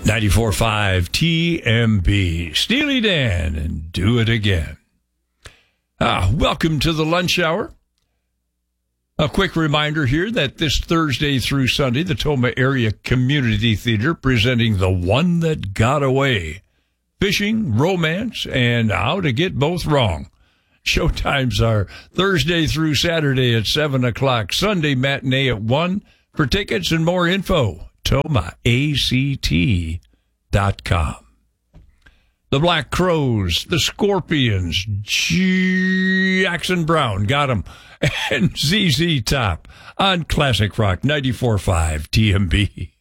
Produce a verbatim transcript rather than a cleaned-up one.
ninety-four point five T M B. Steely Dan and Do It Again. Ah, welcome to the lunch hour. A quick reminder here that this Thursday through Sunday, the Toma Area Community Theater presenting The One That Got Away. Fishing, romance, and how to get both wrong. Showtimes are Thursday through Saturday at seven o'clock, Sunday matinee at one. For tickets and more info, Toma A C T dot com. The Black Crows, the Scorpions, Jackson Brown, got him, and Z Z Top on Classic Rock ninety-four point five T M B.